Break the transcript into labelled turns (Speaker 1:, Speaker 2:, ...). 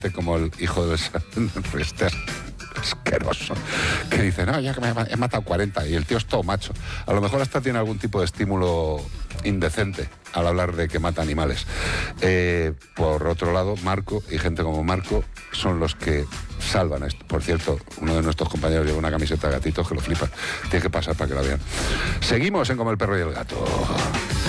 Speaker 1: como el hijo del asqueroso, que dice, no, ya que he matado 40 y el tío es todo macho. A lo mejor hasta tiene algún tipo de estímulo indecente al hablar de que mata animales. Por otro lado, Marco y gente como Marco son los que salvan esto. Por cierto, uno de nuestros compañeros lleva una camiseta de gatitos que lo flipa. Tiene que pasar para que la vean. Seguimos en Como el perro y el gato.